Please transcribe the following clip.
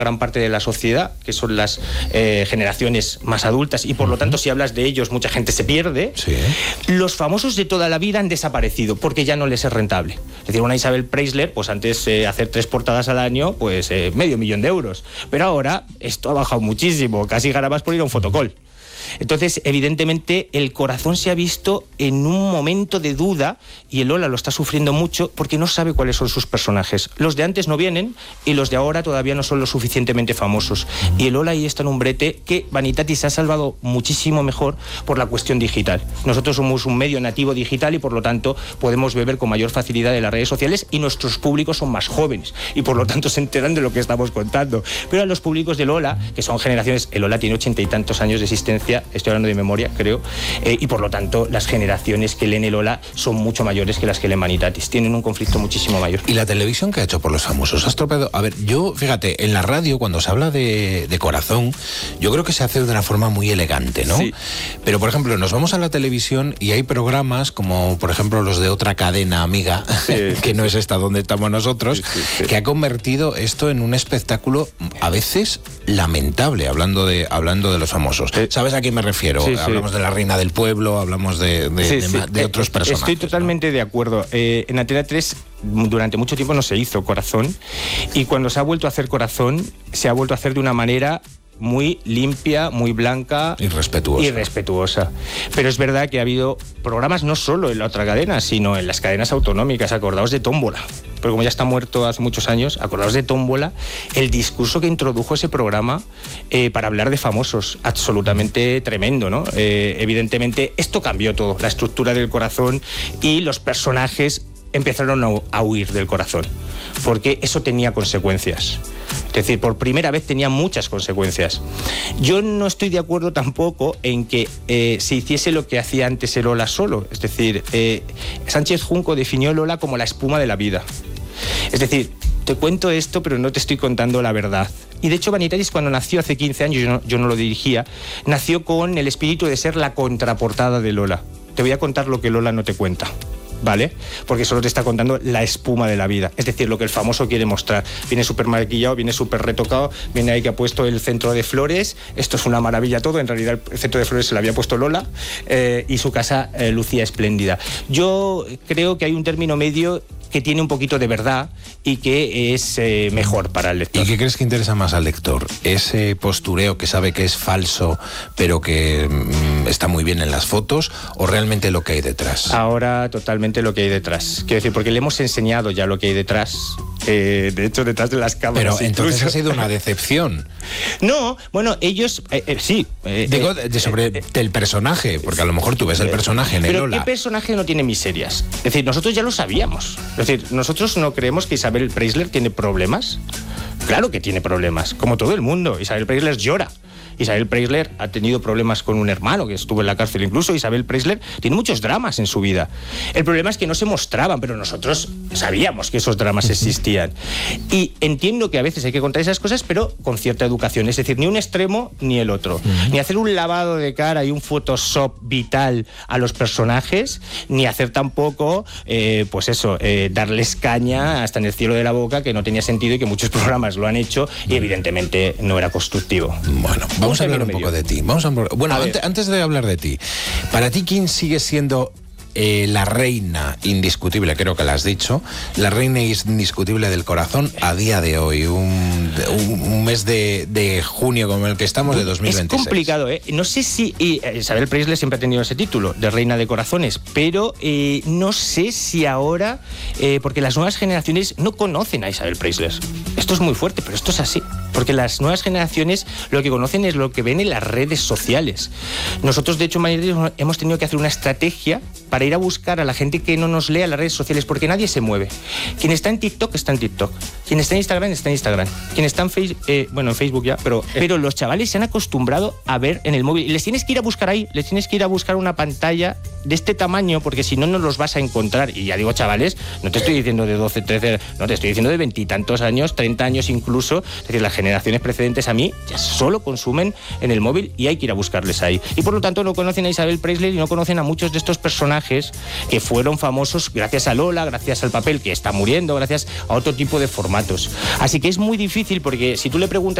gran parte de la sociedad, que son las generaciones más adultas, y por lo tanto si hablas de ellos mucha gente se pierde. Sí. Los famosos de toda la vida han desaparecido porque ya no les es rentable. Es decir, una Isabel Preisler, pues antes hacer 3 portadas al año, pues $500,000 euros. Pero ahora esto ha bajado muchísimo, casi gana más por ir a un fotocall. Entonces, evidentemente, el Corazón se ha visto en un momento de duda, y el Lola lo está sufriendo mucho porque no sabe cuáles son sus personajes. Los de antes no vienen y los de ahora todavía no son lo suficientemente famosos. Y el Lola ahí está en un brete que Vanitatis se ha salvado muchísimo mejor por la cuestión digital. Nosotros somos un medio nativo digital y por lo tanto podemos beber con mayor facilidad de las redes sociales, y nuestros públicos son más jóvenes y por lo tanto se enteran de lo que estamos contando. Pero a los públicos de Lola, que son generaciones, el Lola tiene 80 y tantos años de existencia, estoy hablando de memoria, creo, y por lo tanto las generaciones que leen el Lola son mucho mayores que las que leen Vanitatis. Tienen un conflicto muchísimo mayor. ¿Y la televisión qué ha hecho por los famosos? ¿Has tropeado? A ver, yo, fíjate, en la radio cuando se habla de Corazón, yo creo que se hace de una forma muy elegante, ¿no? Sí. Pero, por ejemplo, nos vamos a la televisión y hay programas como, por ejemplo, los de otra cadena amiga, sí, que no es esta donde estamos nosotros, sí. Que ha convertido esto en un espectáculo a veces lamentable, hablando de los famosos. Sí. ¿Sabes a quién me refiero? Sí, hablamos de la Reina del Pueblo, hablamos de otros personajes. Estoy totalmente, ¿no?, de acuerdo. En Antena 3 durante mucho tiempo no se hizo Corazón, y cuando se ha vuelto a hacer Corazón, se ha vuelto a hacer de una manera muy limpia, muy blanca y respetuosa. Pero es verdad que ha habido programas no solo en la otra cadena, sino en las cadenas autonómicas. Acordaos de Tómbola, pero como ya está muerto hace muchos años, acordaos de Tómbola, el discurso que introdujo ese programa para hablar de famosos, absolutamente tremendo, ¿no? Evidentemente esto cambió todo, la estructura del Corazón, y los personajes empezaron a huir del Corazón, porque eso tenía consecuencias. Es decir, por primera vez tenía muchas consecuencias. Yo no estoy de acuerdo tampoco en que se hiciese lo que hacía antes el Lola solo. Es decir, Sánchez Junco definió el Lola como la espuma de la vida. Es decir, te cuento esto, pero no te estoy contando la verdad. Y de hecho, Vanitatis, cuando nació hace 15 años, yo no lo dirigía, nació con el espíritu de ser la contraportada de Lola. Te voy a contar lo que Lola no te cuenta, ¿vale? Porque solo te está contando la espuma de la vida, es decir, lo que el famoso quiere mostrar. Viene súper maquillado, viene súper retocado, viene ahí que ha puesto el centro de flores, esto es una maravilla todo, en realidad el centro de flores se lo había puesto Lola, y su casa lucía espléndida. Yo creo que hay un término medio que tiene un poquito de verdad y que es mejor para el lector. ¿Y qué crees que interesa más al lector? ¿Ese postureo que sabe que es falso pero que está muy bien en las fotos, o realmente lo que hay detrás? Ahora totalmente lo que hay detrás. Quiero decir, porque le hemos enseñado ya lo que hay detrás. De hecho, detrás de las cámaras. Pero entonces incluso ha sido una decepción. No, bueno, ellos sí. Digo, del personaje, porque a lo mejor tú ves el personaje en el Lola. Pero ¿qué personaje no tiene miserias? Es decir, nosotros ya lo sabíamos. Es decir, nosotros no creemos que Isabel Preisler tiene problemas. Claro que tiene problemas, como todo el mundo. Isabel Preisler llora. Isabel Preisler ha tenido problemas con un hermano que estuvo en la cárcel. Incluso Isabel Preisler tiene muchos dramas en su vida. El problema es que no se mostraban, pero nosotros sabíamos que esos dramas existían. Y entiendo que a veces hay que contar esas cosas, pero con cierta educación. Es decir, ni un extremo ni el otro. Ni hacer un lavado de cara y un Photoshop vital a los personajes, ni hacer tampoco, pues eso, darles caña hasta en el cielo de la boca, que no tenía sentido y que muchos programas lo han hecho y evidentemente no era constructivo. Bueno, vamos a hablar un poco de ti. Bueno, antes de hablar de ti, para ti, ¿quién sigue siendo la reina indiscutible? Creo que lo has dicho. La reina indiscutible del Corazón a día de hoy, un mes de junio como el que estamos, de 2026. Es complicado, ¿eh? No sé si Isabel Preisler siempre ha tenido ese título de reina de corazones, pero no sé si ahora, porque las nuevas generaciones no conocen a Isabel Preisler. Esto es muy fuerte, pero esto es así. Porque las nuevas generaciones lo que conocen es lo que ven en las redes sociales. Nosotros, de hecho, hemos tenido que hacer una estrategia para ir a buscar a la gente que no nos lea en las redes sociales, porque nadie se mueve. Quien está en TikTok está en TikTok. Quien está en Instagram está en Instagram. Quien está en Facebook ya, pero los chavales se han acostumbrado a ver en el móvil. Y les tienes que ir a buscar ahí, les tienes que ir a buscar una pantalla de este tamaño, porque si no, no los vas a encontrar. Y ya digo, chavales, no te estoy diciendo de 12, 13, no, te estoy diciendo de 20 y tantos años, 30 años incluso. Es decir, las generaciones precedentes a mí ya solo consumen en el móvil y hay que ir a buscarles ahí. Y por lo tanto no conocen a Isabel Preisler y no conocen a muchos de estos personajes personajes que fueron famosos gracias a Lola, gracias al papel que está muriendo, gracias a otro tipo de formatos. Así que es muy difícil porque si tú le preguntas